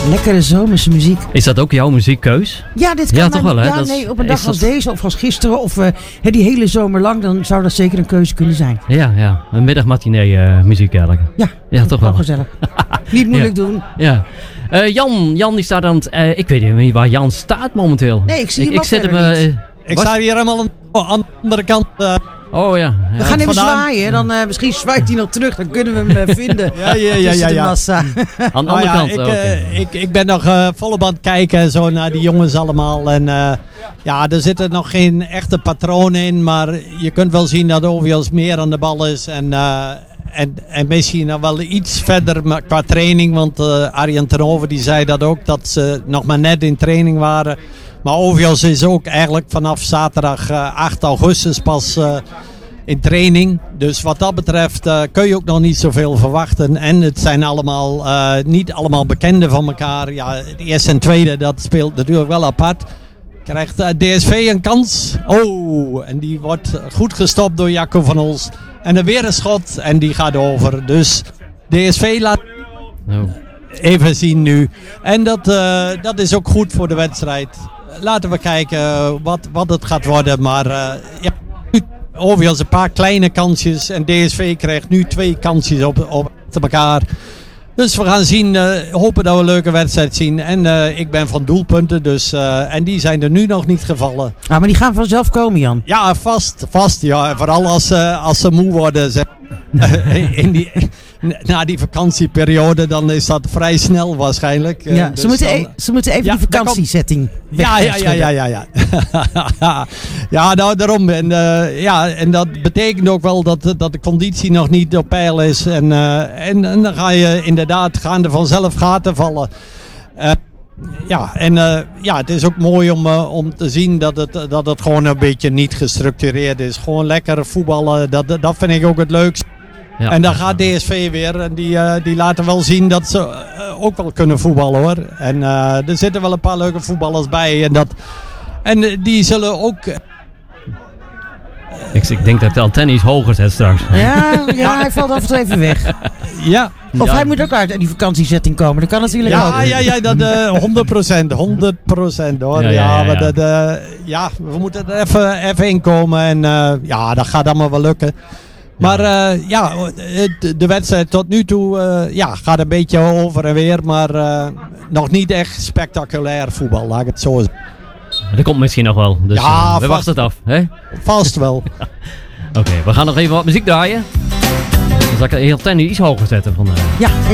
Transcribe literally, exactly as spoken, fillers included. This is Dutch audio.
lekkere zomerse muziek. Is dat ook jouw muziekkeus? Ja, dit kan Ja, maar, toch wel, hè? Ja, Dat nee, is- op een dag is als dat- deze of als gisteren of uh, he, die hele zomer lang, dan zou dat zeker een keuze kunnen zijn. Ja, ja. Een middagmatinee uh, muziek eigenlijk. Ja, Ja, toch wel. gezellig. Niet moeilijk doen. Ja. Uh, Jan, Jan die staat aan het... Uh, ik weet niet waar Jan staat momenteel. Nee, ik zie hem ik ook zet hem. verder Uh, niet. Ik was- sta hier helemaal aan, aan de andere kant. Uh, Oh ja. We ja. gaan even vandaan. zwaaien, dan uh, misschien zwaait hij nog terug, dan kunnen we hem uh, vinden. ja, ja, ja, ja. Tussen de ja. massa. Aan de Nou andere ja, kant. ik, oké. uh, ik, ik ben nog uh, volop aan het kijken zo naar die jongens allemaal. En uh, ja, er zitten nog geen echte patronen in. Maar je kunt wel zien dat Ovios meer aan de bal is. En, uh, en, en misschien nog wel iets verder maar qua training. Want uh, Arjen ten Hove die zei dat ook, dat ze nog maar net in training waren. Maar Ovios is ook eigenlijk vanaf zaterdag uh, acht augustus pas... Uh, in training. Dus wat dat betreft uh, kun je ook nog niet zoveel verwachten. En het zijn allemaal uh, niet allemaal bekenden van elkaar. Ja, de eerste en tweede, dat speelt natuurlijk wel apart. Krijgt uh, D S V een kans. Oh, en die wordt goed gestopt door Jacco van Ols. En dan weer een schot en die gaat over. Dus D S V laat Oh. even zien nu. En dat, uh, dat is ook goed voor de wedstrijd. Laten we kijken wat, wat het gaat worden. Maar uh, ja, Ovios een paar kleine kansjes en D S V krijgt nu twee kansjes op, op elkaar. Dus we gaan zien, uh, hopen dat we een leuke wedstrijd zien. En uh, ik ben van doelpunten, dus, uh, en die zijn er nu nog niet gevallen. Ah, maar die gaan vanzelf komen, Jan. Ja, vast, vast. Ja. Vooral als, uh, als ze moe worden. Zeg. In die, na die vakantieperiode, dan is dat vrij snel waarschijnlijk. Uh, Ja, dus ze, moeten dan, e- ze moeten even Ja, die daar vakantiesetting Ja, ja, ja, ja, ja, ja. ja, nou daarom. En, uh, ja, en dat betekent ook wel dat, dat de conditie nog niet op peil is. En, uh, en, en dan ga je inderdaad, gaan er vanzelf gaten vallen. Uh, ja, en uh, ja, het is ook mooi om, uh, om te zien dat het, dat het gewoon een beetje niet gestructureerd is. Gewoon lekker voetballen, dat, dat vind ik ook het leukste. Ja. En dan gaat D S V weer en die, uh, die laten wel zien dat ze uh, ook wel kunnen voetballen hoor. En uh, er zitten wel een paar leuke voetballers bij. En, dat, en uh, die zullen ook... Uh, Ik, ik denk dat de antenne iets hoger zet straks. Ja, ja, hij valt af en toe even weg. ja, Of Ja. hij moet ook uit die vakantiesetting komen. Dat kan natuurlijk ook. ja, ja, ja, dat uh, honderd procent. honderd procent hoor. Ja, Ja, ja, ja, maar ja. dat, uh, ja, we moeten er even, even in komen. En uh, ja, dat gaat allemaal wel lukken. Maar uh, ja, de, de wedstrijd tot nu toe uh, ja, gaat een beetje over en weer. Maar uh, nog niet echt spectaculair voetbal, laat ik het zo zeggen. Dat komt misschien nog wel. Dus Ja, uh, we vast. wachten het af. Hè? Vast wel. Oké, okay, we gaan nog even wat muziek draaien. Dan zal ik de antenne iets hoger zetten vandaag. Ja,